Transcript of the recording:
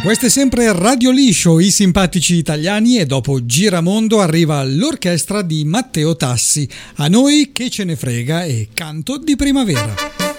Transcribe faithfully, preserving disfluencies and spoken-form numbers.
Questo è sempre Radio Liscio, i simpatici italiani, e dopo Giramondo arriva l'orchestra di Matteo Tassi. A noi che ce ne frega e Canto di primavera.